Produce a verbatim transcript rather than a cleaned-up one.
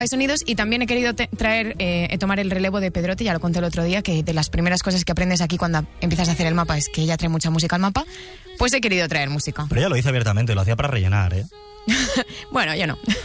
de sonidos, y también he querido te- traer, eh, tomar el relevo de Pedrote, ya lo conté el otro día, que de las primeras cosas que aprendes aquí cuando empiezas a hacer el mapa es que ella trae mucha música al mapa, pues he querido traer música. Pero ella lo dice abiertamente, lo hacía para rellenar, ¿eh? Bueno, yo no.